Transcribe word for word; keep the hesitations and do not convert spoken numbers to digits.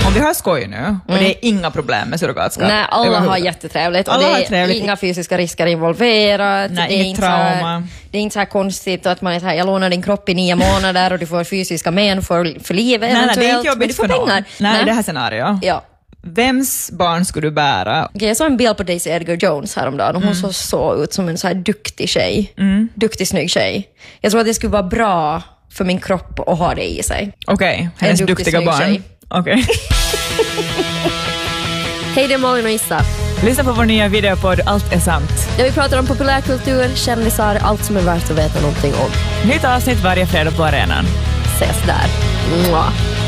om vi har skoj nu, och mm. det är inga problem med surrogatskap. Nej, alla har jättetrevligt. Och alla det är trevligt. Inga fysiska risker involverat. Nej, det är inget inte trauma. Här, det är inte så här konstigt att man är så här, jag lånar din kropp i nio månader och du får fysiska men för, för livet. Nej, nej, det är inte jobbigt för någon. Nej, nej, i det här scenariot. Ja. Vems barn skulle du bära? Okay, jag såg en bild på Daisy Edgar Jones häromdagen och hon mm. såg så ut som en så här duktig tjej. Mm. Duktig, snygg tjej. Jag tror att det skulle vara bra för min kropp att ha det i sig. Okej, okay, hennes duktig, duktiga barn. Okej. Okay. Hej, det är Malin och Issa. Lyssna på vår nya videopodd Allt är sant. Där vi pratar om populärkultur, kändisar, allt som är värt att veta någonting om. Nytt avsnitt varje fredag på arenan. Ses där. Mwah.